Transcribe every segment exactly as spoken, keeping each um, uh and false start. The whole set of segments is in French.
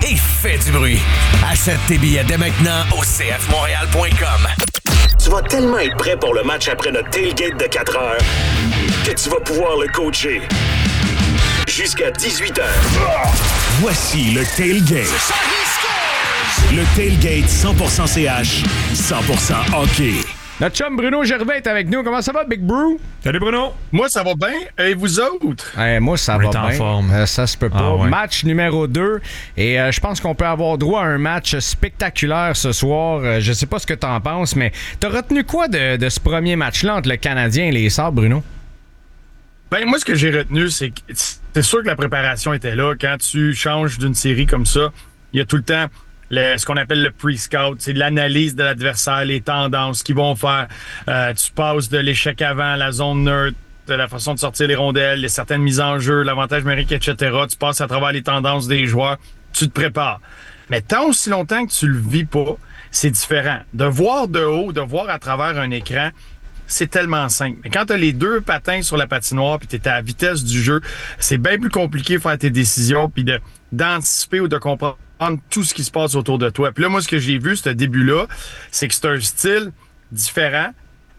et fais du bruit. Achète tes billets dès maintenant au c f montréal point com. Tu vas tellement être prêt pour le match après notre tailgate de quatre heures que tu vas pouvoir le coacher jusqu'à dix-huit heures. Voici le tailgate. Le tailgate cent pour cent C H, cent pour cent hockey. Notre chum Bruno Gervais est avec nous. Comment ça va, Big Brew? Salut Bruno. Moi, ça va bien. Et vous autres? Hey, moi, ça On va est en bien. forme. Euh, ça se peut pas. Ah, ouais. Match numéro deux. Et euh, je pense qu'on peut avoir droit à un match spectaculaire ce soir. Euh, je sais pas ce que t'en penses, mais t'as retenu quoi de, de ce premier match-là entre le Canadien et les Sabres, Bruno? Ben, moi, ce que j'ai retenu, c'est que c'est sûr que la préparation était là. Quand tu changes d'une série comme ça, il y a tout le temps le, ce qu'on appelle le pre-scout. C'est l'analyse de l'adversaire, les tendances qu'ils vont faire. Euh, tu passes de l'échec avant, la zone neutre, de la façon de sortir les rondelles, les certaines mises en jeu, l'avantage numérique, et cetera. Tu passes à travers les tendances des joueurs. Tu te prépares. Mais tant aussi longtemps que tu le vis pas, c'est différent. De voir de haut, de voir à travers un écran, c'est tellement simple. Mais quand tu as les deux patins sur la patinoire puis tu es à la vitesse du jeu, c'est bien plus compliqué de faire tes décisions puis de, d'anticiper ou de comprendre tout ce qui se passe autour de toi. Puis là, moi, ce que j'ai vu, ce début-là, c'est que c'est un style différent.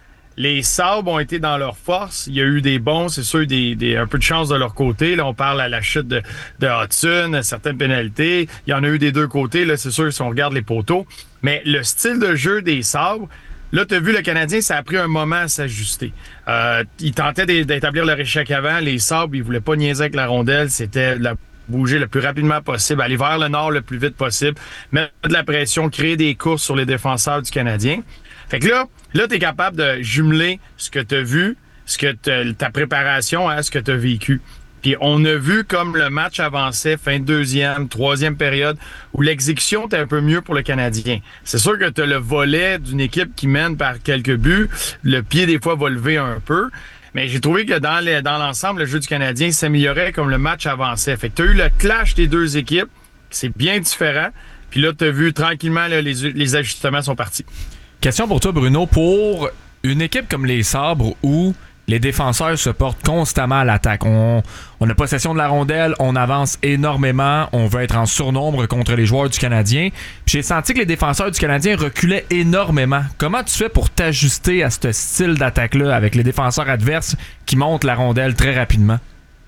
Les Sabres ont été dans leur force. Il y a eu des bons, c'est sûr, des, des un peu de chance de leur côté. Là, on parle à la chute de, de Hudson, certaines pénalités. Il y en a eu des deux côtés. Là, c'est sûr, si on regarde les poteaux. Mais le style de jeu des Sabres, là, tu as vu, le Canadien, ça a pris un moment à s'ajuster. Euh, ils tentaient d'établir leur échec avant. Les Sabres, ils voulaient pas niaiser avec la rondelle. C'était la bouger le plus rapidement possible, aller vers le nord le plus vite possible, mettre de la pression, créer des courses sur les défenseurs du Canadien. Fait que là, là, tu es capable de jumeler ce que tu as vu, ce que t'as, ta préparation à ce que tu as vécu. Puis on a vu comme le match avançait, fin de deuxième, troisième période, où l'exécution était un peu mieux pour le Canadien. C'est sûr que tu as le volet d'une équipe qui mène par quelques buts. Le pied, des fois, va lever un peu. Mais j'ai trouvé que dans, les, dans l'ensemble, le jeu du Canadien s'améliorait comme le match avançait. Fait que tu as eu le clash des deux équipes. C'est bien différent. Puis là, tu as vu tranquillement, là, les, les ajustements sont partis. Question pour toi, Bruno. Pour une équipe comme les Sabres où les défenseurs se portent constamment à l'attaque. On, on a possession de la rondelle, on avance énormément, on veut être en surnombre contre les joueurs du Canadien. Puis j'ai senti que les défenseurs du Canadien reculaient énormément. Comment tu fais pour t'ajuster à ce style d'attaque-là avec les défenseurs adverses qui montent la rondelle très rapidement?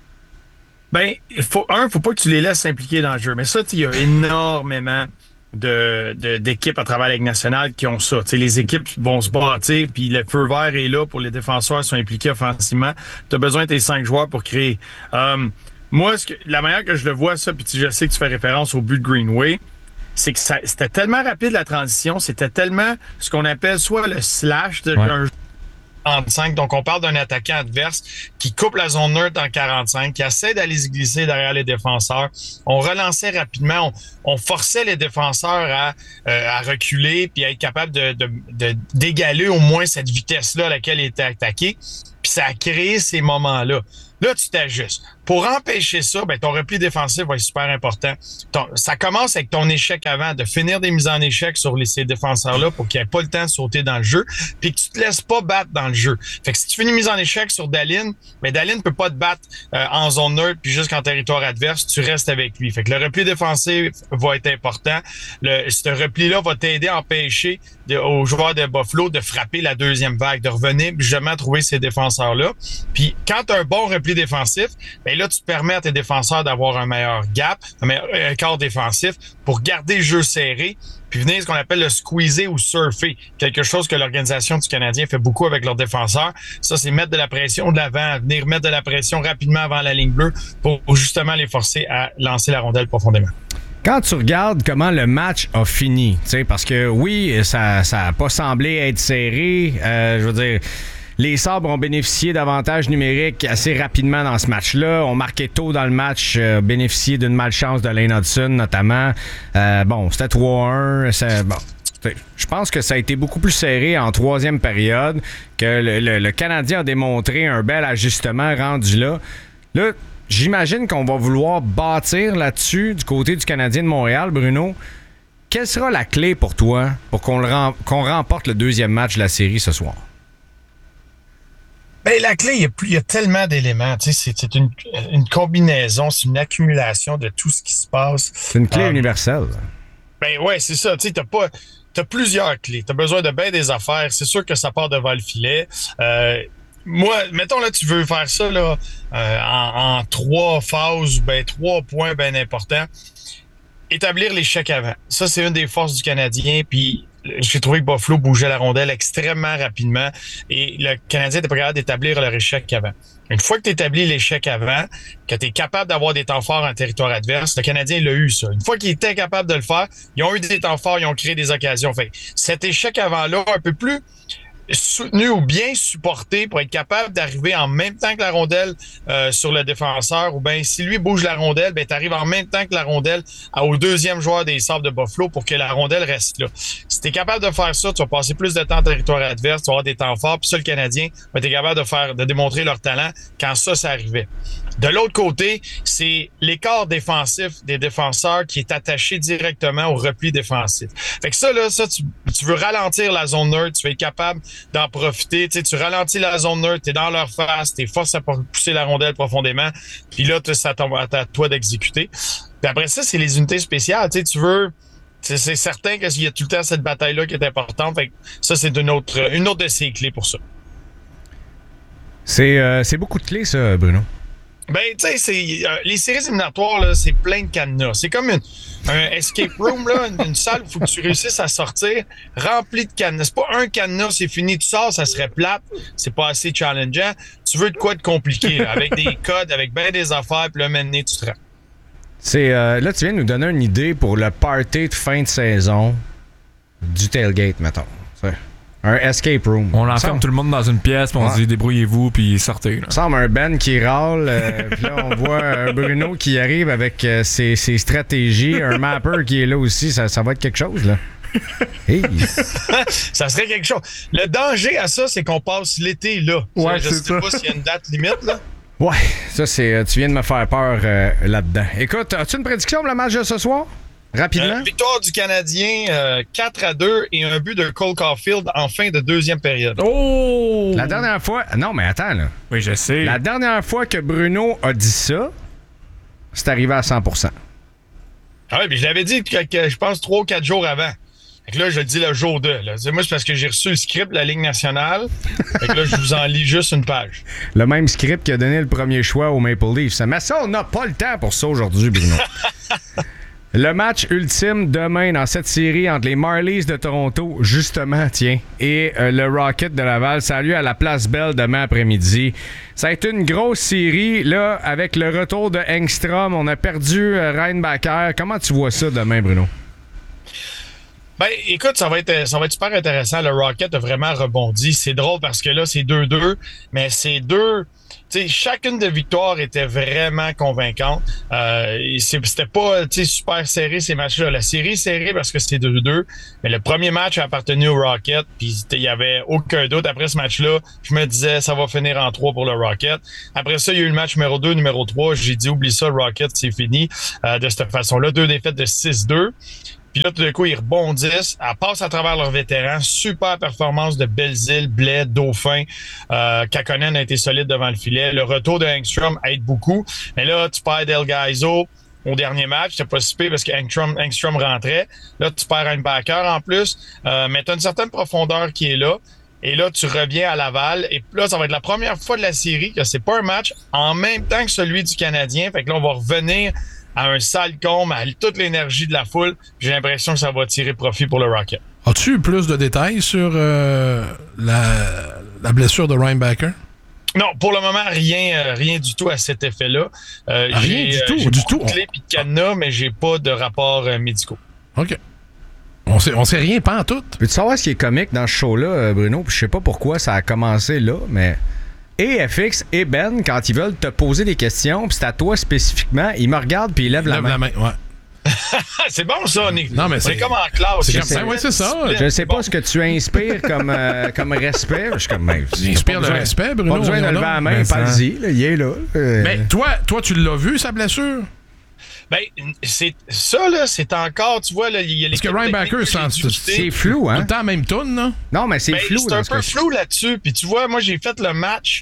Ben, il faut, un, faut pas que tu les laisses s'impliquer dans le jeu. Mais ça, il y a énormément de, de d'équipes à travers la Ligue nationale qui ont ça. T'sais, les équipes vont se bâtir, puis le feu vert est là pour les défenseurs sont impliqués offensivement. Tu as besoin de tes cinq joueurs pour créer. Um, moi, ce que, la manière que je le vois, ça, puis je sais que tu fais référence au but de Greenway, c'est que ça, c'était tellement rapide la transition, c'était tellement ce qu'on appelle soit le slash de ouais. un quarante-cinq. Donc, on parle d'un attaquant adverse qui coupe la zone neutre en quarante-cinq, qui essaie d'aller se glisser derrière les défenseurs. On relançait rapidement, on, on forçait les défenseurs à, euh, à reculer puis à être capable de, de, de, d'égaler au moins cette vitesse-là à laquelle il était attaqué. Puis ça a créé ces moments-là. Là, tu t'ajustes. Pour empêcher ça, ben, ton repli défensif va être super important. Ton, ça commence avec ton échec avant, de finir des mises en échec sur les, ces défenseurs-là pour qu'ils n'aient pas le temps de sauter dans le jeu, puis que tu te laisses pas battre dans le jeu. Fait que si tu fais une mise en échec sur Dahlin, ben Dahlin ne peut pas te battre euh, en zone neutre puis jusqu'en territoire adverse, tu restes avec lui. Fait que le repli défensif va être important. Le, ce repli-là va t'aider à empêcher de, aux joueurs de Buffalo de frapper la deuxième vague, de revenir justement trouver ces défenseurs-là. Puis quand tu as un bon repli défensif, ben là, tu te permets à tes défenseurs d'avoir un meilleur gap, un meilleur un quart défensif pour garder le jeu serré, puis venir ce qu'on appelle le squeezer ou surfer. Quelque chose que l'organisation du Canadien fait beaucoup avec leurs défenseurs. Ça, c'est mettre de la pression de l'avant, venir mettre de la pression rapidement avant la ligne bleue pour justement les forcer à lancer la rondelle profondément. Quand tu regardes comment le match a fini, tu sais, parce que oui, ça ça a pas semblé être serré, euh, je veux dire, les Sabres ont bénéficié d'avantages numériques assez rapidement dans ce match-là, ont marqué tôt dans le match, euh, bénéficié d'une malchance de Lane Hudson notamment. Euh, bon, c'était trois un, c'est, bon, je pense que ça a été beaucoup plus serré en troisième période, que le, le, le Canadien a démontré un bel ajustement rendu là. Là, j'imagine qu'on va vouloir bâtir là-dessus du côté du Canadien de Montréal, Bruno. Quelle sera la clé pour toi pour qu'on, le rem- qu'on remporte le deuxième match de la série ce soir? Ben, la clé, il y a, plus, il y a tellement d'éléments. Tu sais, c'est, c'est une, une combinaison, c'est une accumulation de tout ce qui se passe. C'est une clé euh, universelle. Ben ouais, c'est ça. Tu sais, t'as pas, t'as plusieurs clés. T'as besoin de bien des affaires. C'est sûr que ça part devant le filet. Euh, moi, mettons là, tu veux faire ça là euh, en, en trois phases, ben trois points bien importants. Établir l'échec avant. Ça, c'est une des forces du Canadien. Puis j'ai trouvé que Buffalo bougeait la rondelle extrêmement rapidement et le Canadien n'était pas capable d'établir leur échec avant. Une fois que tu établis l'échec avant, que tu es capable d'avoir des temps forts en territoire adverse, le Canadien l'a eu, ça. Une fois qu'ils étaient capables de le faire, ils ont eu des temps forts, ils ont créé des occasions. Fait cet échec avant-là, un peu plus soutenu ou bien supporté pour être capable d'arriver en même temps que la rondelle euh, sur le défenseur, ou bien si lui bouge la rondelle, ben tu arrives en même temps que la rondelle au deuxième joueur des Sabres de Buffalo pour que la rondelle reste là. Si tu es capable de faire ça, tu vas passer plus de temps en territoire adverse, tu vas avoir des temps forts, puis ça, le Canadien va être capable de faire, de démontrer leur talent quand ça, ça arrivait. De l'autre côté, c'est l'écart défensif des défenseurs qui est attaché directement au repli défensif. Fait que ça, là, ça, tu, tu veux ralentir la zone neutre, tu vas être capable d'en profiter. Tu sais, tu ralentis la zone neutre, t'es dans leur face, t'es force à pousser la rondelle profondément, puis là, ça tombe à toi d'exécuter. Puis après ça, c'est les unités spéciales. Tu sais, tu veux... C'est, c'est certain qu'il y a tout le temps cette bataille-là qui est importante. Fait que ça, c'est une autre, une autre de ces clés pour ça. C'est, euh, c'est beaucoup de clés, ça, Bruno. Ben, tu sais, c'est, euh, les séries éliminatoires, là, c'est plein de cadenas. C'est comme une, un escape room, là, une, une salle où il faut que tu réussisses à sortir rempli de cadenas. C'est pas un cadenas, c'est fini, tu sors, ça serait plate, c'est pas assez challengeant. Tu veux de quoi de compliqué, là, avec des codes, avec bien des affaires, puis là, maintenant, tu te rends. C'est, euh, là, tu viens de nous donner une idée pour le party de fin de saison du tailgate, mettons. C'est un escape room. On enferme ça, tout le monde dans une pièce, puis on ouais. se dit débrouillez-vous, puis sortez. Ça semble un Ben qui râle, euh, puis là, on voit un Bruno qui arrive avec euh, ses, ses stratégies, un mapper qui est là aussi. Ça, ça va être quelque chose, là. Hey. Ça serait quelque chose. Le danger à ça, c'est qu'on passe l'été là. Ouais, je c'est sais ça. pas s'il y a une date limite, là. Ouais, ça, c'est. Tu viens de me faire peur euh, là-dedans. Écoute, as-tu une prédiction pour le match de ce soir? Rapidement. Euh, victoire du Canadien euh, quatre à deux et un but de Cole Caulfield en fin de deuxième période. Oh! La dernière fois. Non, mais attends, là. Oui, je sais. La dernière fois que Bruno a dit ça, c'est arrivé à cent pour cent. Ah oui, puis je l'avais dit que, que je pense trois ou quatre jours avant. Fait que là, je le dis le jour deux. Là. Moi, c'est parce que j'ai reçu le script de la Ligue nationale. Fait que là, je vous en lis juste une page. Le même script qui a donné le premier choix au Maple Leafs. Mais ça, on n'a pas le temps pour ça aujourd'hui, Bruno. Le match ultime demain dans cette série entre les Marlies de Toronto, justement, tiens, et euh, le Rocket de Laval. Salut à la Place Belle demain après-midi. Ça a été une grosse série, là, avec le retour de Engstrom. On a perdu euh, Reinbacher. Comment tu vois ça demain, Bruno? Ben, écoute, ça va être ça va être super intéressant. Le Rocket a vraiment rebondi. C'est drôle parce que là, c'est deux deux, mais c'est deux... Tu sais, chacune des victoires était vraiment convaincante. Euh, c'était pas super serré ces matchs-là. La série est serrée parce que c'était deux deux, mais le premier match a appartenu au Rocket, puis il y avait aucun doute. Après ce match-là, je me disais ça va finir en trois pour le Rocket. Après ça, il y a eu le match numéro deux, numéro trois. J'ai dit oublie ça, le Rocket, c'est fini euh, de cette façon-là. Deux défaites de six deux. Puis là, tout d'un coup, ils rebondissent. Elle passe à travers leurs vétérans. Super performance de Belzile, Blais, Dauphin. Euh, Kakkonen a été solide devant le filet. Le retour de Engstrom aide beaucoup. Mais là, tu perds Del Gaizo au dernier match. C'était pas si pire parce que Engstrom, Engstrom rentrait. Là, tu perds un backer en plus. Euh, mais tu as une certaine profondeur qui est là. Et là, tu reviens à Laval. Et là, ça va être la première fois de la série que c'est pas un match en même temps que celui du Canadien. Fait que là, on va revenir à un sale comble, à toute l'énergie de la foule. J'ai l'impression que ça va tirer profit pour le Rocket. As-tu eu plus de détails sur euh, la, la blessure de Reinbacher? Non, pour le moment, rien euh, rien du tout à cet effet-là. Euh, rien j'ai, du euh, tout, j'ai du beaucoup tout. de clés et de cadenas, mais j'ai pas de rapports euh, médicaux. OK. On sait, on sait rien, pas en tout. Peux-tu savoir ce qui est comique dans ce show-là, Bruno? Puis je sais pas pourquoi ça a commencé là, mais... Et F X et Ben, quand ils veulent te poser des questions, puis c'est à toi spécifiquement, ils me regardent puis ils lèvent Il la lève main. la main, ouais. C'est bon, ça, on est, Non, mais on c'est- est comme en classe. c'est comme C'est- ça, ouais, c'est ça. Je sais pas Bon. ce que tu inspires comme, euh, comme respect. Je suis comme, ben, Il inspire pas le besoin- respect, Bruno. Pas besoin de voyons lever donc. la main, Mais ça- parle-y, là, il est là. Euh, Mais toi, toi, tu l'as vu, sa blessure? Ben, c'est, ça, là, c'est encore, tu vois, là, il y a les. Parce que Reinbacher, c'est c'est flou, tout hein? le temps la même toune, là. Non, mais c'est Ben, flou. c'est dans un ce peu cas-ci. flou là-dessus. Puis tu vois, moi, j'ai fait le match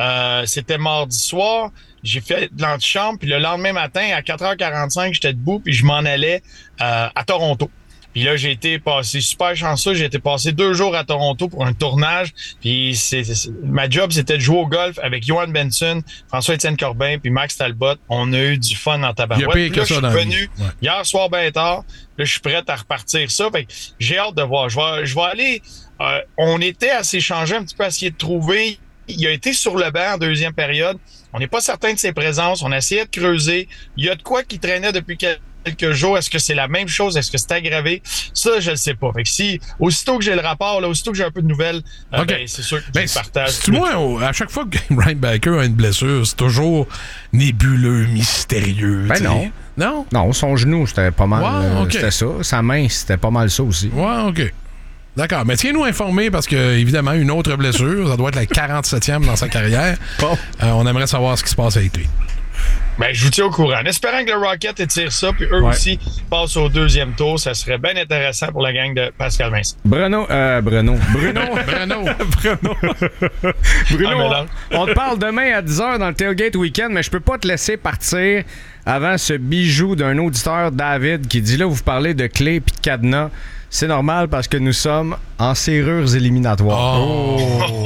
Euh, c'était mardi soir. J'ai fait de l'antichambre, puis le lendemain matin, à quatre heures quarante-cinq, j'étais debout, puis je m'en allais euh, à Toronto. Puis là, j'ai été passé super chanceux. J'ai été passé deux jours à Toronto pour un tournage. Puis c'est, c'est, ma job, c'était de jouer au golf avec Johan Benson, François-Étienne Corbin, puis Max Talbot. On a eu du fun en tabarouette. Puis là, je suis venu ouais. hier soir bien tard. Là, je suis prêt à repartir ça. Fait que j'ai hâte de voir. Je vais, je vais aller... Euh, on était à s'échanger un petit peu, à essayer de trouver... Il a été sur le banc en deuxième période. On n'est pas certain de ses présences. On a essayé de creuser. Il y a de quoi qui traînait depuis quelques quelques jours. Est-ce que c'est la même chose? Est-ce que c'est aggravé? Ça, je ne sais pas. Fait que si, aussitôt que j'ai le rapport, là, aussitôt que j'ai un peu de nouvelles, euh, okay. ben, c'est sûr que ben, je partage. C'est moi, à chaque fois que Ryan Baker a une blessure, c'est toujours nébuleux, mystérieux. Ben non. Non? Non, son genou, c'était pas mal. Ouais, okay. C'était ça. Sa main, c'était pas mal ça aussi. Ouais, OK. D'accord. Mais tiens-nous informés parce que, évidemment, une autre blessure, ça doit être la quarante-septième dans sa carrière. Bon. Euh, on aimerait savoir ce qui se passe avec lui. Ben, je vous tiens au courant. En espérant que le Rocket étire ça, puis eux ouais. aussi passent au deuxième tour, ça serait bien intéressant pour la gang de Pascal Vincent. Bruno, euh, Bruno, Bruno, Bruno, Bruno, Bruno, ah, on, on te parle demain à dix heures dans le Tailgate Weekend, mais je peux pas te laisser partir avant ce bijou d'un auditeur, David, qui dit là, vous parlez de clés puis de cadenas. C'est normal parce que nous sommes en serrures éliminatoires. Oh!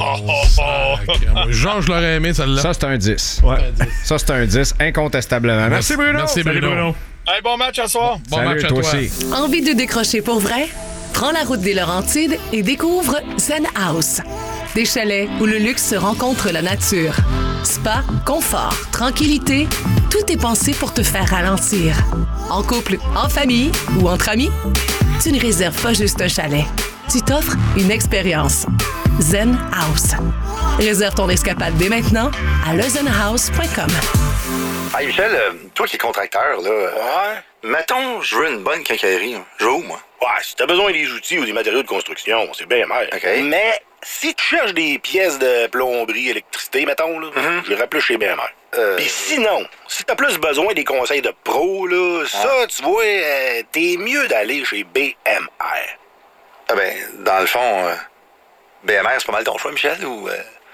oh. Genre, je l'aurais aimé, celle-là. Ça, c'est un dix. Ouais. Ça, c'est un dix, incontestablement. Merci, Bruno. Merci, Bruno. Salut, Bruno. Hey, bon match à soir. Bon Salut, match à toi, toi aussi. Envie de décrocher pour vrai? Prends la route des Laurentides et découvre Zen House. Des chalets où le luxe se rencontre la nature. Spa, confort, tranquillité, tout est pensé pour te faire ralentir. En couple, en famille ou entre amis, tu ne réserves pas juste un chalet. Tu t'offres une expérience. Zen House. Réserve ton escapade dès maintenant à le zen house point com. Hey Michel, euh, toi qui es contracteur, là, ouais. mettons, je veux une bonne quincaillerie. Hein. Je veux où, moi? Ouais, si t'as besoin des outils ou des matériaux de construction, c'est bien mal. OK. Mais si tu cherches des pièces de plomberie, électricité, mettons, là, mm-hmm. j'irais plus chez B M R. Euh... Puis sinon, si t'as plus besoin des conseils de pro, là, ah. ça, tu vois, euh, t'es mieux d'aller chez B M R. Ah ben, dans le fond, euh, B M R, c'est pas mal ton choix, Michel, ou... Euh...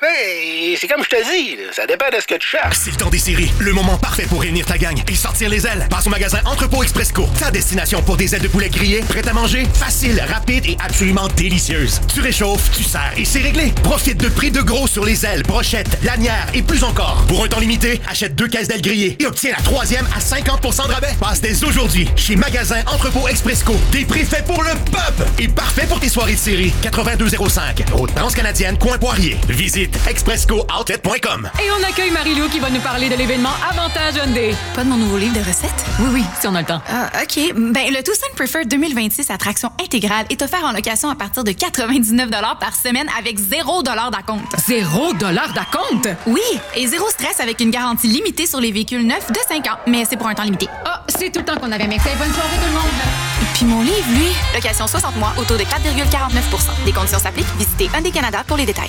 Hey, c'est comme je te dis, là, ça dépend de ce que tu cherches. C'est le temps des séries, le moment parfait pour réunir ta gang et sortir les ailes. Passe au magasin Entrepôt Expresco, ta destination pour des ailes de poulet grillées, prêtes à manger, facile, rapide et absolument délicieuse. Tu réchauffes, tu sers et c'est réglé. Profite de prix de gros sur les ailes, brochettes, lanières et plus encore. Pour un temps limité, achète deux caisses d'ailes grillées et obtiens la troisième à cinquante pour cent de rabais. Passe dès aujourd'hui chez magasin Entrepôt Expresco. Des prix faits pour le peuple et parfait pour tes soirées de série. quatre-vingt-deux zéro cinq, route transcanadienne, coin Poirier. Visite expresco outlet point com. Et on accueille Marie-Lou qui va nous parler de l'événement Avantage Hyundai. Pas de mon nouveau livre de recettes? Oui, oui, si on a le temps. Ah, OK. Ben, le Tucson Preferred deux mille vingt-six à traction intégrale est offert en location à partir de quatre-vingt-dix-neuf dollars par semaine avec zéro dollar d'acompte. Zéro dollar d'acompte? Oui, et zéro stress avec une garantie limitée sur les véhicules neufs de cinq ans. Mais c'est pour un temps limité. Ah, oh, c'est tout le temps qu'on avait, mec. Bonne soirée tout le monde. Puis mon livre, lui, location soixante mois, autour de quatre virgule quarante-neuf pour cent. Des conditions s'appliquent. Visitez Hyundai Canada pour les détails.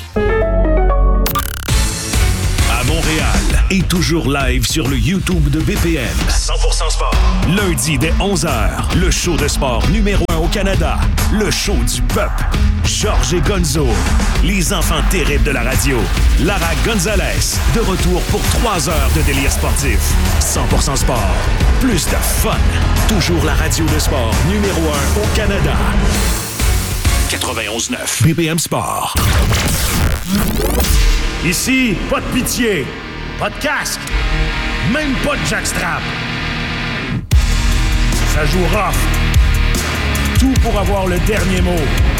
Montréal est toujours live sur le YouTube de B P M. cent pour cent sport. Lundi dès onze heures, le show de sport numéro un au Canada. Le show du peuple. Georges et Gonzo. Les enfants terribles de la radio. Lara Gonzalez. De retour pour trois heures de délire sportif. cent pour cent sport. Plus de fun. Toujours la radio de sport numéro un au Canada. quatre-vingt-onze neuf B P M Sport. Ici, pas de pitié, pas de casque, même pas de jackstrap. Ça joue rough. Tout pour avoir le dernier mot.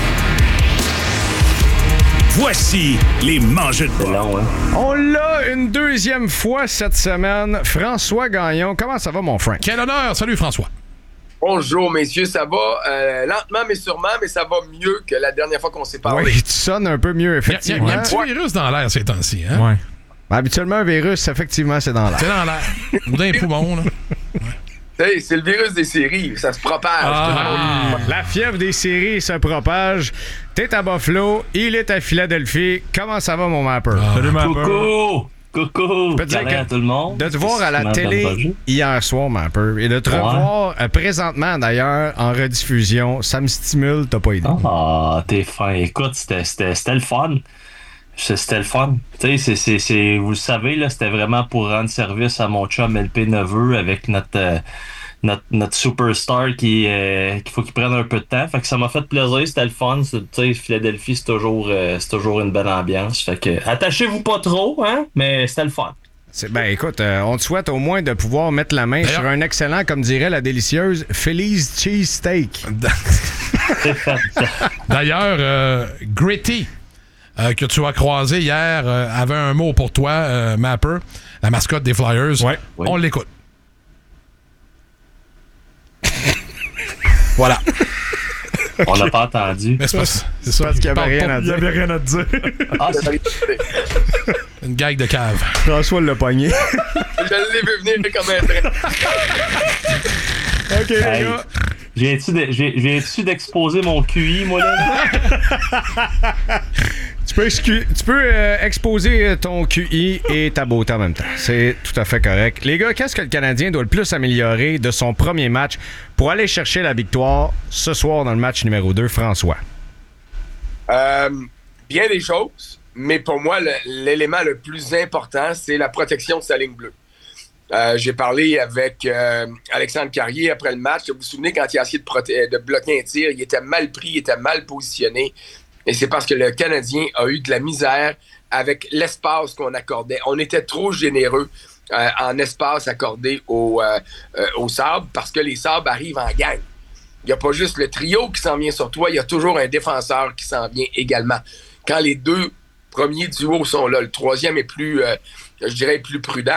Voici les mangeux de bois. Hein? On l'a une deuxième fois cette semaine. François Gagnon, comment ça va, mon Frank? Quel honneur! Salut, François. Bonjour, messieurs, ça va euh, lentement, mais sûrement, mais ça va mieux que la dernière fois qu'on s'est parlé. Oui, tu sonnes un peu mieux, effectivement. Il y a, il y a un petit ouais. virus dans l'air ces temps-ci, hein? Ouais. Ben, habituellement, un virus, effectivement, c'est dans l'air. C'est dans l'air. Ou dans les poumons, là. Ouais. Hey, c'est le virus des séries, ça se propage. Ah, ah, la fièvre des séries se propage. T'es à Buffalo, il est à Philadelphie. Comment ça va, mon mapper? Ah. Salut, mapper. Coucou! Coucou! Je peux te dire que à tout le monde. De te voir à la télé hier soir, Mapper, et de te ouais. revoir euh, présentement, d'ailleurs, en rediffusion, ça me stimule, t'as pas idée. Ah, t'es fin. Écoute, c'était, c'était, c'était le fun. C'était le fun. Tu sais, c'est, c'est, c'est, vous le savez, là, c'était vraiment pour rendre service à mon chum L P Neveu avec notre, euh, notre, notre superstar qui, euh, qu'il faut qu'il prenne un peu de temps. Fait que ça m'a fait plaisir, c'était le fun. Tu sais, Philadelphie, c'est toujours, euh, c'est toujours une belle ambiance. Fait que attachez-vous pas trop, hein, mais c'était le fun. C'est, ben écoute, euh, on te souhaite au moins de pouvoir mettre la main D'ailleurs, sur un excellent, comme dirait la délicieuse, Philly's Cheese Steak. D'ailleurs, euh, Gritty, euh, que tu as croisé hier, euh, avait un mot pour toi, euh, Mapper, la mascotte des Flyers. Ouais. Oui. On l'écoute. Voilà. On l'a pas entendu. Mais c'est, pas, c'est ça. Parce qu'il n'y avait rien à dire. Il n'y avait rien à dire. Ah, c'est... Une gag de cave. François l'a pogné. Je l'ai vu venir comme un train. OK, les hey, gars. Viens-tu, de, viens-tu d'exposer mon Q I, moi, là? Tu peux, excu- tu peux euh, exposer ton Q I et ta beauté en même temps. C'est tout à fait correct. Les gars, qu'est-ce que le Canadien doit le plus améliorer de son premier match pour aller chercher la victoire ce soir dans le match numéro deux, François? Euh, bien des choses, mais pour moi, le, l'élément le plus important, c'est la protection de sa ligne bleue. Euh, j'ai parlé avec euh, Alexandre Carrier après le match. Vous vous souvenez, quand il a essayé de, proté- de bloquer un tir, il était mal pris, il était mal positionné. Et c'est parce que le Canadien a eu de la misère avec l'espace qu'on accordait. On était trop généreux euh, en espace accordé au, euh, euh, au Sabres parce que les Sabres arrivent en gang. Il n'y a pas juste le trio qui s'en vient sur toi, il y a toujours un défenseur qui s'en vient également. Quand les deux premiers duos sont là, le troisième est plus, euh, je dirais, plus prudent.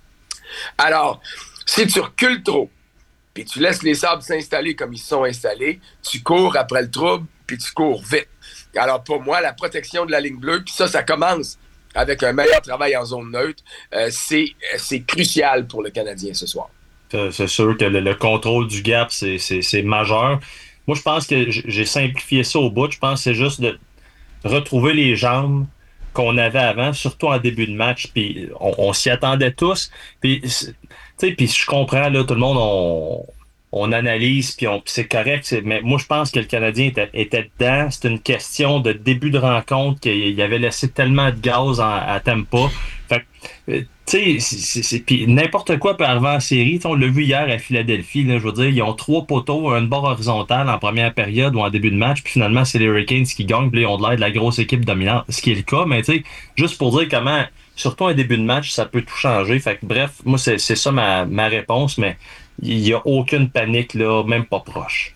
Alors, si tu recules trop, puis tu laisses les Sabres s'installer comme ils se sont installés, tu cours après le trouble, puis tu cours vite. Alors, pour moi, la protection de la ligne bleue, puis ça, ça commence avec un meilleur travail en zone neutre, euh, c'est, c'est crucial pour le Canadien ce soir. C'est sûr que le, le contrôle du gap, c'est, c'est, c'est majeur. Moi, je pense que j'ai simplifié ça au bout. Je pense que c'est juste de retrouver les jambes qu'on avait avant, surtout en début de match. Puis on, on s'y attendait tous. Puis, tu sais, puis je comprends, là, tout le monde, on... on analyse, puis c'est correct, c'est, mais moi, je pense que le Canadien était, était dedans. C'est une question de début de rencontre qu'il avait laissé tellement de gaz en, à Tampa. Fait que, tu sais, c'est, c'est, puis n'importe quoi peut arriver en série. T'sais, on l'a vu hier à Philadelphie, là, je veux dire, ils ont trois poteaux, une barre horizontale en première période ou en début de match, puis finalement, c'est les Hurricanes qui gagnent, puis ils ont de l'air de la grosse équipe dominante, ce qui est le cas, mais tu sais, juste pour dire comment, surtout un début de match, ça peut tout changer. Fait que bref, moi, c'est, c'est ça ma, ma réponse, mais il n'y a aucune panique, là, même pas proche.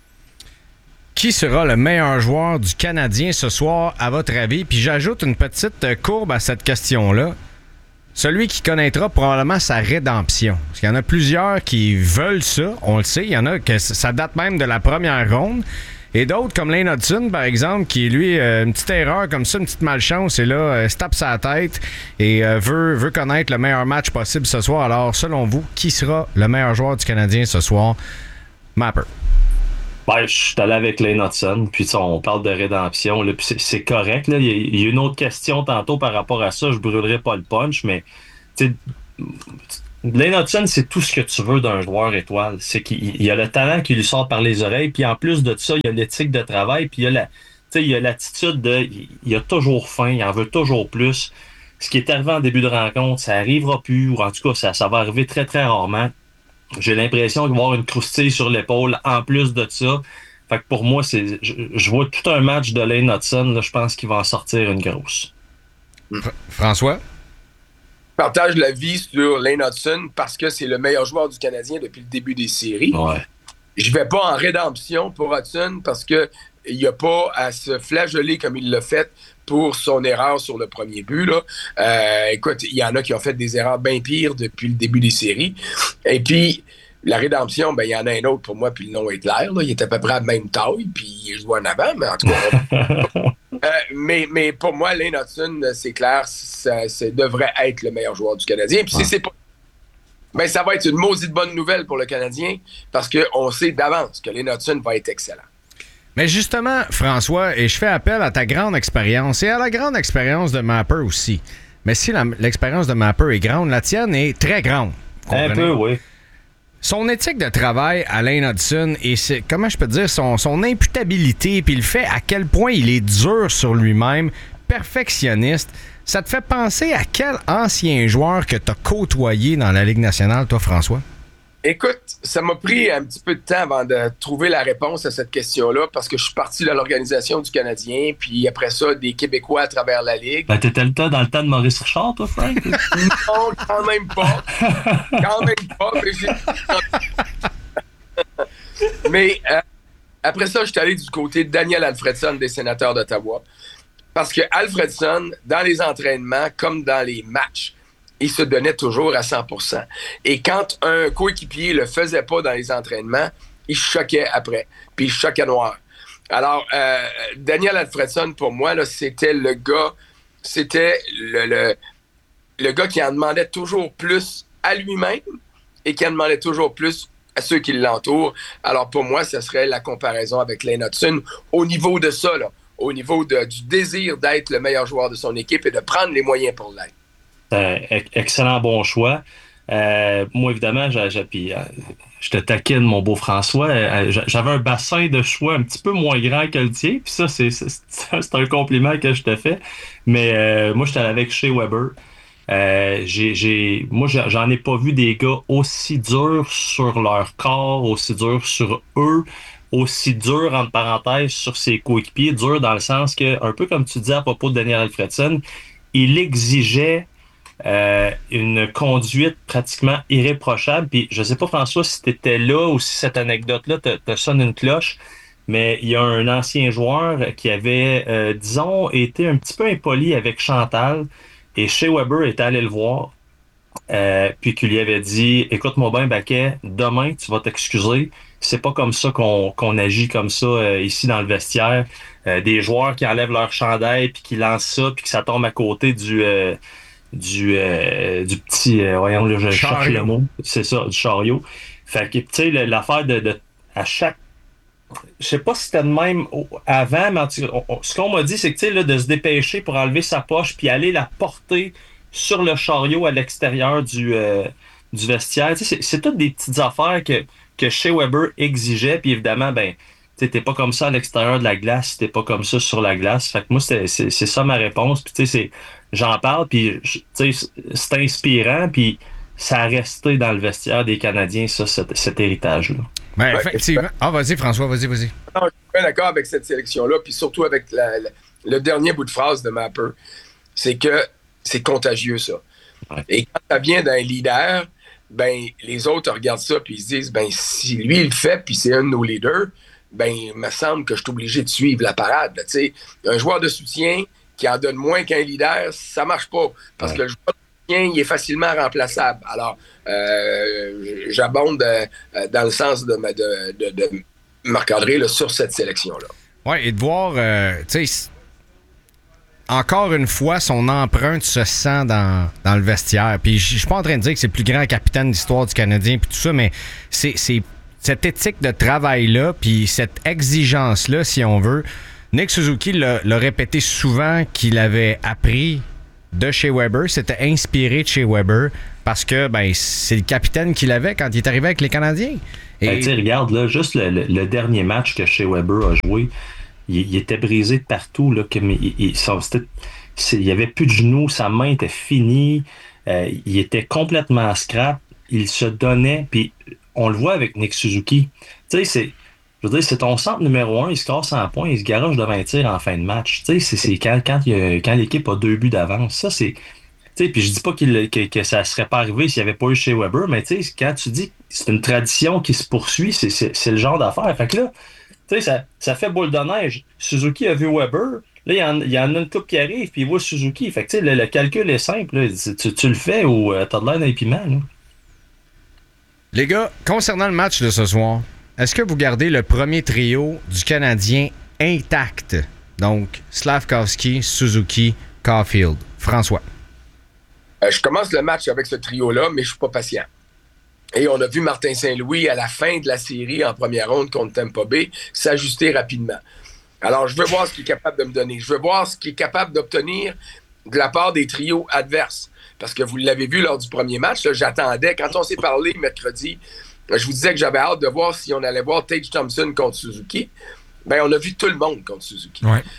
Qui sera le meilleur joueur du Canadien ce soir, à votre avis? Puis j'ajoute une petite courbe à cette question-là. Celui qui connaîtra probablement sa rédemption. Parce qu'il y en a plusieurs qui veulent ça, on le sait. Il y en a que ça date même de la première ronde. Et d'autres, comme Lane Hudson, par exemple, qui, lui, euh, une petite erreur comme ça, une petite malchance, et là, euh, se tape sa tête et euh, veut, veut connaître le meilleur match possible ce soir. Alors, selon vous, qui sera le meilleur joueur du Canadien ce soir? Mapper. Ben, je suis allé avec Lane Hudson, puis on parle de rédemption, là, puis c'est, c'est correct. Là. Il, y a, il y a une autre question tantôt par rapport à ça, je brûlerai pas le punch, mais Lane Hudson, c'est tout ce que tu veux d'un joueur étoile. C'est qu'il y a le talent qui lui sort par les oreilles, puis en plus de ça, il y a l'éthique de travail, puis il y a la, il y a l'attitude de... Il a toujours faim, il en veut toujours plus. Ce qui est arrivé en début de rencontre, ça arrivera plus, ou en tout cas, ça, ça va arriver très, très rarement. J'ai l'impression qu'il va y avoir une croustille sur l'épaule en plus de ça. Fait que pour moi, c'est, je, je vois tout un match de Lane Hudson, là, je pense qu'il va en sortir une grosse. Fr- François? Je partage l'avis sur Lane Hudson parce que c'est le meilleur joueur du Canadien depuis le début des séries. Ouais. Je vais pas en rédemption pour Hudson parce que il n'y a pas à se flageller comme il l'a fait pour son erreur sur le premier but. Là. Euh, écoute, il y en a qui ont fait des erreurs bien pires depuis le début des séries. Et puis, la rédemption, ben il y en a un autre pour moi, puis le nom est clair. Là. Il est à peu près à la même taille, puis il joue en avant, mais en tout cas... euh, mais, mais pour moi, Lane Hudson, c'est clair, ça, ça devrait être le meilleur joueur du Canadien. Puis ouais. si c'est pas... Ben, ça va être une maudite bonne nouvelle pour le Canadien, parce qu'on sait d'avance que Lane Hudson va être excellent. Mais justement, François, et je fais appel à ta grande expérience et à la grande expérience de Mapper aussi. Mais si la, l'expérience de Mapper est grande, la tienne est très grande. Un peu, oui. Son éthique de travail à Lane Hudson et c'est, comment je peux dire, son, son imputabilité, puis le fait à quel point il est dur sur lui-même, perfectionniste. Ça te fait penser à quel ancien joueur que tu as côtoyé dans la Ligue nationale, toi, François? Écoute, ça m'a pris un petit peu de temps avant de trouver la réponse à cette question-là parce que je suis parti de l'organisation du Canadien, puis après ça, des Québécois à travers la Ligue. Ben, t'étais le temps dans le temps de Maurice Richard, toi, Frank? Non, quand même pas. Quand même pas. Mais, j'ai... mais euh, après ça, je suis allé du côté de Daniel Alfredson des Sénateurs d'Ottawa parce que Alfredson, dans les entraînements comme dans les matchs, il se donnait toujours à cent pour cent. Et quand un coéquipier le faisait pas dans les entraînements, il choquait après. Puis il choquait noir. Alors, euh, Daniel Alfredson, pour moi, là, c'était le gars, c'était le, le, le gars qui en demandait toujours plus à lui-même et qui en demandait toujours plus à ceux qui l'entourent. Alors, pour moi, ce serait la comparaison avec Lane Hutson au niveau de ça, là, au niveau de, du désir d'être le meilleur joueur de son équipe et de prendre les moyens pour l'être. Euh, excellent bon choix. Euh, moi, évidemment, j'ai, j'ai, puis, euh, je te taquine, mon beau François. Euh, j'avais un bassin de choix un petit peu moins grand que le tien. Puis ça, c'est, c'est, c'est un compliment que je te fais. Mais euh, moi, j'étais avec Shea Weber. Euh, j'ai, j'ai, moi, j'en ai pas vu des gars aussi durs sur leur corps, aussi durs sur eux, aussi durs, entre parenthèses, sur ses coéquipiers. Dur dans le sens que, un peu comme tu disais à propos de Daniel Alfredson, il exigeait Euh, une conduite pratiquement irréprochable. Puis je sais pas, François, si tu étais là ou si cette anecdote-là te, te sonne une cloche, mais il y a un ancien joueur qui avait, euh, disons, été un petit peu impoli avec Chantal et Shea Weber était allé le voir euh, puis qui lui avait dit « Écoute-moi bien, Baquet, demain, tu vas t'excuser. C'est pas comme ça qu'on, qu'on agit comme ça euh, ici dans le vestiaire. Euh, des joueurs qui enlèvent leur chandail puis qui lancent ça puis que ça tombe à côté du... Euh, du euh, du petit euh, voyons là, je cherche le mot, c'est ça, du chariot. Fait que tu sais l'affaire de, de à chaque je sais pas si c'était de même avant, mais en tout cas, on, on, ce qu'on m'a dit c'est que tu sais là de se dépêcher pour enlever sa poche puis aller la porter sur le chariot à l'extérieur du euh, du vestiaire. Tu sais c'est, c'est toutes des petites affaires que que Shea Weber exigeait puis évidemment ben tu sais t'es pas comme ça à l'extérieur de la glace, t'es pas comme ça sur la glace. Fait que moi c'est c'est, c'est ça ma réponse. Puis tu sais c'est j'en parle, puis c'est inspirant, puis ça a resté dans le vestiaire des Canadiens, ça, cet, cet héritage-là. Ben, effectivement. Ah, vas-y, François, vas-y, vas-y. Non, je suis bien d'accord avec cette sélection-là, puis surtout avec la, la, le dernier bout de phrase de Mapper. C'est que c'est contagieux, ça. Ouais. Et quand ça vient d'un leader, ben les autres regardent ça, puis ils se disent, ben si lui, il le fait, puis c'est un de nos leaders, ben il me semble que je suis obligé de suivre la parade. Tu sais, un joueur de soutien qui en donne moins qu'un leader, ça marche pas. Parce ouais. que le joueur de soutien, il est facilement remplaçable. Alors, euh, j'abonde euh, dans le sens de, de, de, de Marc-André là, sur cette sélection-là. Oui, et de voir, euh, tu sais, encore une fois, son empreinte se sent dans, dans le vestiaire. Puis je suis pas en train de dire que c'est le plus grand capitaine d'histoire du Canadien puis tout ça, mais c'est, c'est cette éthique de travail-là puis cette exigence-là, si on veut. Nick Suzuki l'a, l'a répété souvent qu'il avait appris de Shea Weber, s'était inspiré de Shea Weber parce que ben c'est le capitaine qu'il avait quand il est arrivé avec les Canadiens. Et... Ben, tu sais, regarde, là, juste le, le, le dernier match que Shea Weber a joué, il, il était brisé de partout. Là, comme il, il, son, il n'y avait plus de genoux, sa main était finie, euh, il était complètement scrap, il se donnait, puis on le voit avec Nick Suzuki. Tu sais, c'est Je veux dire, c'est ton centre numéro un, il se casse cent points, il se garoche devant un tir en fin de match. Tu sais, c'est, c'est quand, quand, il a, quand l'équipe a deux buts d'avance. Ça, c'est. Tu sais, puis je dis pas qu'il, que, que ça serait pas arrivé s'il n'y avait pas eu Shea Weber, mais tu sais, quand tu dis que c'est une tradition qui se poursuit, c'est, c'est, c'est le genre d'affaire. Fait que là, tu sais, ça, ça fait boule de neige. Suzuki a vu Weber, là, il y en, il y en a une couple qui arrive, puis il voit Suzuki. Fait que tu sais, le, le calcul est simple. Là. Tu, tu le fais ou euh, t'as de l'air d'un piment, là. Les gars, concernant le match de ce soir, est-ce que vous gardez le premier trio du Canadien intact? Donc, Slafkovský, Suzuki, Caulfield. François. Euh, je commence le match avec ce trio-là, mais je suis pas patient. Et on a vu Martin Saint-Louis à la fin de la série en première ronde contre Tampa Bay s'ajuster rapidement. Alors, je veux voir ce qu'il est capable de me donner. Je veux voir ce qu'il est capable d'obtenir de la part des trios adverses. Parce que vous l'avez vu lors du premier match, là, j'attendais. Quand on s'est parlé mercredi, je vous disais que j'avais hâte de voir si on allait voir Tage Thompson contre Suzuki. Bien, on a vu tout le monde contre Suzuki. Ouais.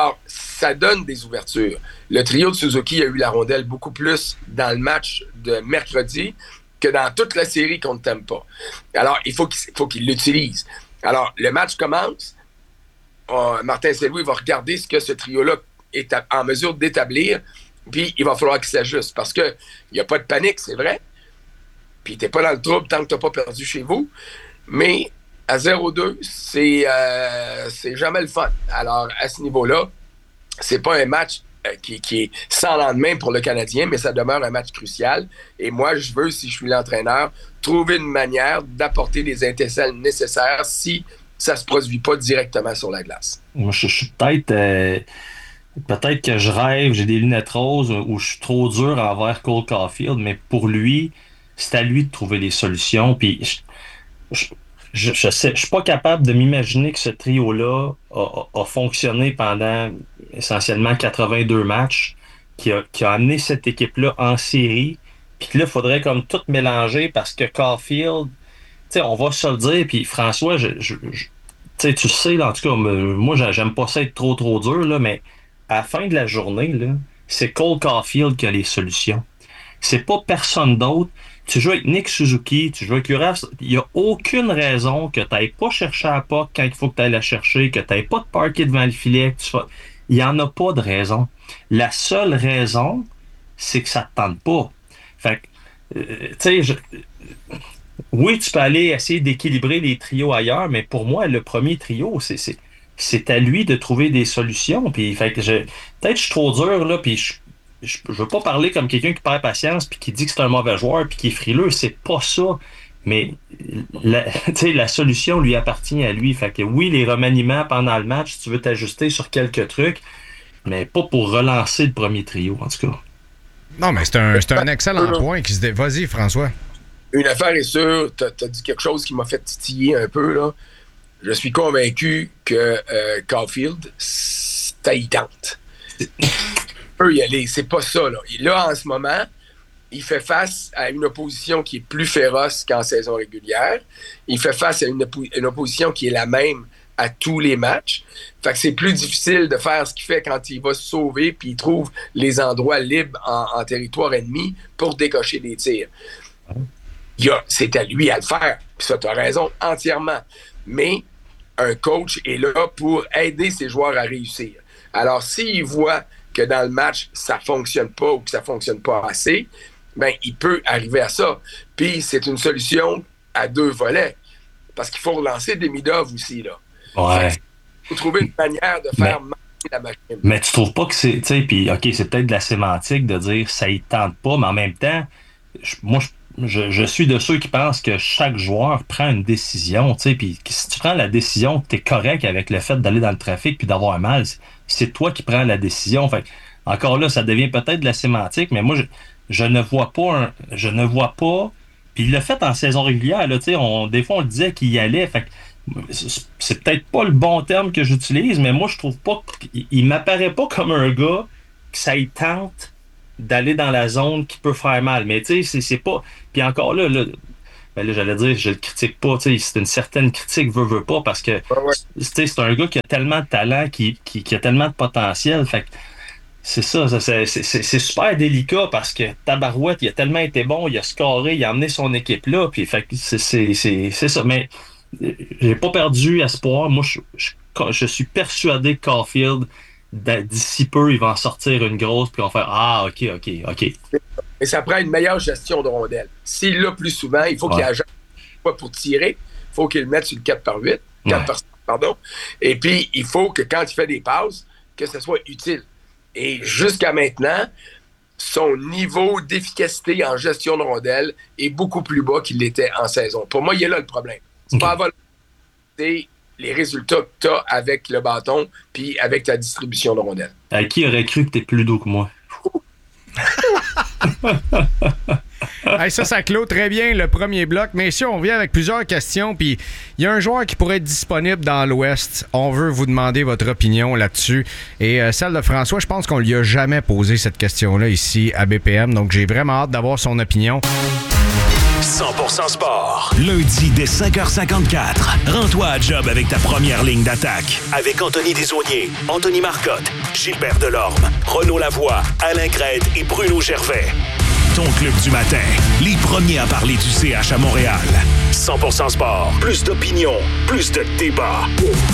Alors, ça donne des ouvertures. Le trio de Suzuki a eu la rondelle beaucoup plus dans le match de mercredi que dans toute la série contre Tampa. Alors, il faut qu'il, faut qu'il l'utilise. Alors, le match commence. Euh, Martin Saint-Louis va regarder ce que ce trio-là est à, en mesure d'établir, puis il va falloir qu'il s'ajuste. Parce qu'il n'y a pas de panique, c'est vrai. Puis tu n'es pas dans le trouble tant que tu n'as pas perdu chez vous. Mais à zéro deux, c'est, euh, c'est jamais le fun. Alors, à ce niveau-là, c'est pas un match euh, qui, qui est sans lendemain pour le Canadien, mais ça demeure un match crucial. Et moi, je veux, si je suis l'entraîneur, trouver une manière d'apporter les étincelles nécessaires si ça se produit pas directement sur la glace. Moi, je, je suis peut-être... Euh, peut-être que je rêve, j'ai des lunettes roses ou je suis trop dur envers Cole Caulfield, mais pour lui, c'est à lui de trouver les solutions. Puis je, je, je, je sais, je suis pas capable de m'imaginer que ce trio-là a, a, a fonctionné pendant essentiellement quatre-vingt-deux matchs, qui a, qui a amené cette équipe-là en série. Puis que là, il faudrait comme tout mélanger parce que Caulfield, tu sais, on va se le dire. Puis François, je, je, je tu tu sais, là, en tout cas, moi, j'aime pas ça être trop, trop dur, là, mais à la fin de la journée, là, c'est Cole Caulfield qui a les solutions. C'est pas personne d'autre. Tu joues avec Nick Suzuki, tu joues avec Urav, il n'y a aucune raison que tu n'ailles pas chercher à la puck quand il faut que tu ailles la chercher, que tu n'ailles pas de parquet devant le filet. Que tu fasses... Il n'y en a pas de raison. La seule raison, c'est que ça ne te tente pas. Fait que, euh, tu sais, je... oui, tu peux aller essayer d'équilibrer les trios ailleurs, mais pour moi, le premier trio, c'est, c'est, c'est à lui de trouver des solutions. Puis, fait que je... peut-être que je suis trop dur, là, puis je Je ne veux pas parler comme quelqu'un qui perd patience puis qui dit que c'est un mauvais joueur puis qui est frileux. C'est pas ça. Mais la, la solution lui appartient à lui. Fait que oui, les remaniements pendant le match, tu veux t'ajuster sur quelques trucs, mais pas pour relancer le premier trio, en tout cas. Non, mais c'est un, c'est un excellent point qui se dé... Vas-y, François. Une affaire est sûre, tu as dit quelque chose qui m'a fait titiller un peu, là. Je suis convaincu que euh, Caulfield, ça y tente. peut y aller. C'est pas ça, là. Et là, en ce moment, il fait face à une opposition qui est plus féroce qu'en saison régulière. Il fait face à une, oppo- une opposition qui est la même à tous les matchs. Fait que c'est plus difficile de faire ce qu'il fait quand il va se sauver puis il trouve les endroits libres en, en territoire ennemi pour décocher des tirs. Il y a, c'est à lui à le faire. Puis ça, tu as raison entièrement. Mais un coach est là pour aider ses joueurs à réussir. Alors, s'il voit que dans le match, ça ne fonctionne pas ou que ça ne fonctionne pas assez, ben il peut arriver à ça. Puis c'est une solution à deux volets. Parce qu'il faut relancer Demidov aussi, là. Ouais. Il faut trouver une manière de faire mais, marcher la machine. Mais tu trouves pas que c'est... Tu sais, puis OK, c'est peut-être de la sémantique de dire ça y tente pas, mais en même temps, je, moi, je Je, je suis de ceux qui pensent que chaque joueur prend une décision, tu sais, puis si tu prends la décision que tu es correct avec le fait d'aller dans le trafic puis d'avoir mal, c'est toi qui prends la décision. Fait encore là, ça devient peut-être de la sémantique, mais moi, je, je ne vois pas un, je ne vois pas, puis il l'a fait en saison régulière, là, tu sais, on, des fois on le disait qu'il y allait, fait c'est, c'est peut-être pas le bon terme que j'utilise, mais moi, je trouve pas, il, il m'apparaît pas comme un gars que ça y tente d'aller dans la zone qui peut faire mal. Mais tu sais, c'est, c'est pas... Puis encore là, là, ben là, j'allais dire, je le critique pas, tu sais, c'est une certaine critique, veut, veut pas, parce que ouais, ouais. Tu sais, c'est un gars qui a tellement de talent, qui, qui, qui a tellement de potentiel, fait que c'est ça, ça c'est, c'est, c'est super délicat, parce que Tabarouette, il a tellement été bon, il a scoré, il a amené son équipe là, puis fait que c'est, c'est, c'est, c'est ça, mais j'ai pas perdu espoir. Moi, je, je, je suis persuadé que Caulfield, d'ici peu, il va en sortir une grosse, puis on va faire « Ah, OK, OK, OK. » Et ça prend une meilleure gestion de rondelle. S'il l'a plus souvent, il faut ouais. qu'il agisse pas pour tirer, il faut qu'il le mette sur le quatre par huit, quatre ouais. par cinq, pardon. Et puis, il faut que quand il fait des passes, que ce soit utile. Et jusqu'à maintenant, son niveau d'efficacité en gestion de rondelle est beaucoup plus bas qu'il l'était en saison. Pour moi, il est là le problème. C'est okay. pas avoir c'est les résultats que tu as avec le bâton puis avec ta distribution de rondelles. À qui aurait cru que tu es plus doux que moi? Hey, ça, ça clôt très bien le premier bloc. Mais si on revient avec plusieurs questions, puis il y a un joueur qui pourrait être disponible dans l'Ouest. On veut vous demander votre opinion là-dessus. Et euh, celle de François, je pense qu'on lui a jamais posé cette question-là ici à B P M. Donc, j'ai vraiment hâte d'avoir son opinion. cent pour cent sport. Lundi dès cinq heures cinquante-quatre, rends-toi à job avec ta première ligne d'attaque. Avec Anthony Desaulniers, Anthony Marcotte, Gilbert Delorme, Renaud Lavoie, Alain Crête et Bruno Gervais. Ton club du matin, les premiers à parler du C H à Montréal. cent pour cent sport. Plus d'opinion, plus de débat.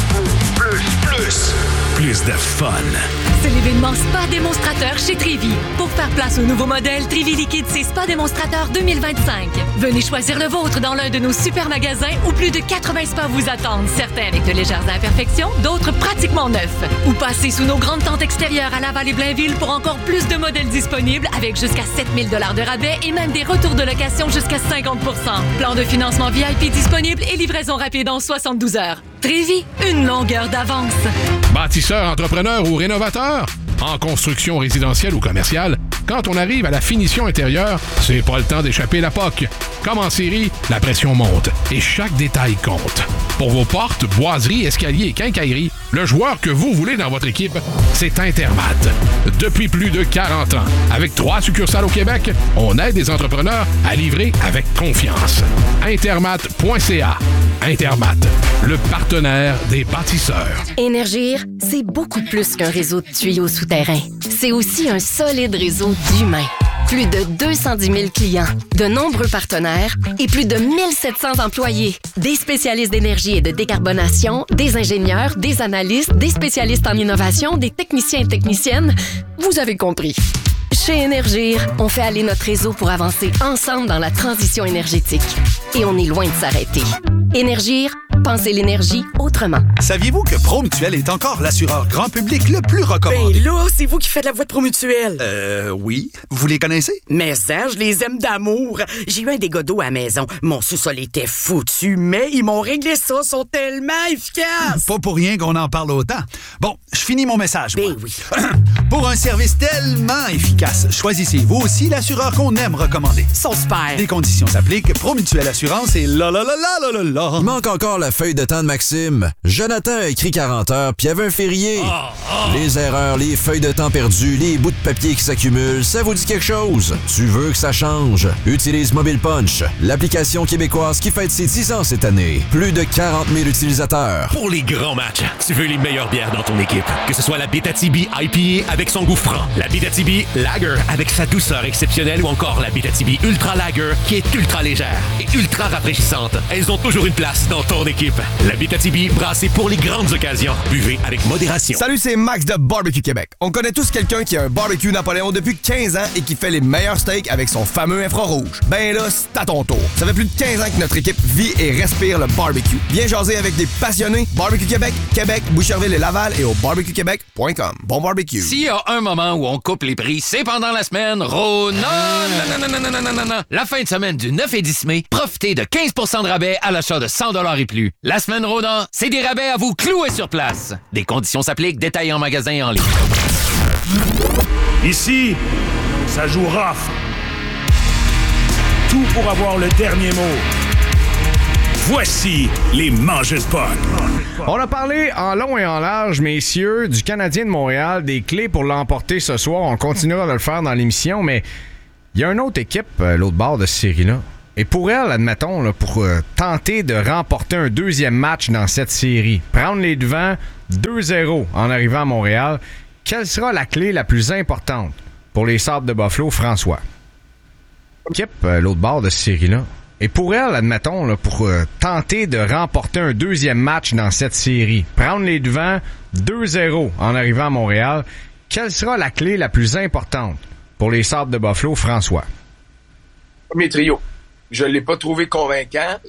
Plus, plus, plus de fun. C'est l'événement Spa Démonstrateur chez Trévi. Pour faire place au nouveau modèle Trévi Liquide, c'est Spa Démonstrateur deux mille vingt-cinq. Venez choisir le vôtre dans l'un de nos super magasins où plus de quatre-vingts spas vous attendent. Certains avec de légères imperfections, d'autres pratiquement neufs. Ou passez sous nos grandes tentes extérieures à Laval et Blainville pour encore plus de modèles disponibles avec jusqu'à sept mille dollars de rabais et même des retours de location jusqu'à cinquante pour cent. Plan de financement V I P disponible et livraison rapide en soixante-douze heures. Trévi, une longueur d'avance. Bâtisseur, entrepreneur ou rénovateur? En construction résidentielle ou commerciale, quand on arrive à la finition intérieure, c'est pas le temps d'échapper la P O C. Comme en série, la pression monte et chaque détail compte. Pour vos portes, boiseries, escaliers et quincailleries, le joueur que vous voulez dans votre équipe, c'est Intermat. Depuis plus de quarante ans, avec trois succursales au Québec, on aide les entrepreneurs à livrer avec confiance. Intermat point C A. Intermat, le partenaire des bâtisseurs. Énergir, c'est beaucoup plus qu'un réseau de tuyaux souterrains. C'est aussi un solide réseau d'humains. Plus de deux cent dix mille clients, de nombreux partenaires et plus de mille sept cents employés. Des spécialistes d'énergie et de décarbonation, des ingénieurs, des analystes, des spécialistes en innovation, des techniciens et techniciennes. Vous avez compris. Chez Énergir, on fait aller notre réseau pour avancer ensemble dans la transition énergétique. Et on est loin de s'arrêter. Énergir, pensez l'énergie autrement. Saviez-vous que Promutuel est encore l'assureur grand public le plus recommandé? Ben là, c'est vous qui faites la voix de Promutuel. Euh, oui. Vous les connaissez? Mais ça, je les aime d'amour. J'ai eu un dégât d'eau à la maison. Mon sous-sol était foutu, mais ils m'ont réglé ça. Ils sont tellement efficaces. Pas pour rien qu'on en parle autant. Bon, je finis mon message. Ben moi. oui. Pour un service tellement efficace, choisissez vous aussi l'assureur qu'on aime recommander. Ils sont super. Les conditions s'appliquent. Promutuel Assurance et là là là là là là là. Il manque encore la feuille de temps de Maxime. Jonathan a écrit quarante heures, puis il y avait un férié. Oh, oh. Les erreurs, les feuilles de temps perdues, les bouts de papier qui s'accumulent, ça vous dit quelque chose? Tu veux que ça change? Utilise Mobile Punch, l'application québécoise qui fête ses dix ans cette année. Plus de quarante mille utilisateurs. Pour les grands matchs, tu veux les meilleures bières dans ton équipe. Que ce soit la Bétatibi I P A avec son goût franc, la Bétatibi Lager avec sa douceur exceptionnelle ou encore la Bétatibi Ultra Lager qui est ultra légère et ultra rafraîchissante. Elles ont toujours une place dans ton équipe. La Bétatibi, brassée pour les grandes occasions. Buvez avec modération. Salut, c'est Max de Barbecue Québec. On connaît tous quelqu'un qui a un barbecue Napoléon depuis quinze ans et qui fait les meilleurs steaks avec son fameux infrarouge. Ben là, c'est à ton tour. Ça fait plus de quinze ans que notre équipe vit et respire le barbecue. Viens jaser avec des passionnés. Barbecue Québec, Québec, Boucherville et Laval et au barbecue québec point com. Bon barbecue. S'il y a un moment où on coupe les prix, c'est pendant la semaine Rona. Non, non, non, non, non, non, non, non. La fin de semaine du neuf et dix mai, profitez de quinze pour cent de rabais à l'achat de cent dollars et plus. La semaine Rona, c'est des rabais à vous clouer sur place. Des conditions s'appliquent, détails en magasin et en ligne. Ici, ça joue rough. Tout pour avoir le dernier mot. Voici les mangeurs de potes. On a parlé en long et en large, messieurs, du Canadien de Montréal, des clés pour l'emporter ce soir. On continuera de le faire dans l'émission, mais il y a une autre équipe, euh, l'autre bord de cette série-là. Et pour elle, admettons, là, pour euh, tenter de remporter un deuxième match dans cette série, prendre les devants deux zéro en arrivant à Montréal, quelle sera la clé la plus importante pour les Sabres de Buffalo, François? Équipe, euh, l'autre bord de cette série-là. Et pour elle, admettons, là, pour euh, tenter de remporter un deuxième match dans cette série, prendre les devants deux zéro en arrivant à Montréal, quelle sera la clé la plus importante pour les Sabres de Buffalo, François? Premier trio. Je ne l'ai pas trouvé convaincant.